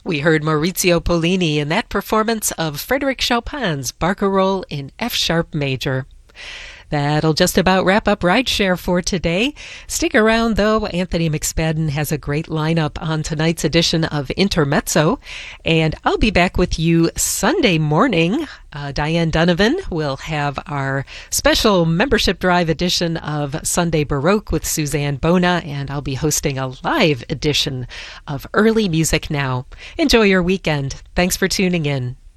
We heard Maurizio Pollini in that performance of Frédéric Chopin's Barcarolle in F sharp major. That'll just about wrap up Rideshare for today. Stick around, though. Anthony McSpadden has a great lineup on tonight's edition of Intermezzo, and I'll be back with you Sunday morning. Diane Donovan will have our special membership drive edition of Sunday Baroque with Suzanne Bona, and I'll be hosting a live edition of Early Music Now. Enjoy your weekend. Thanks for tuning in.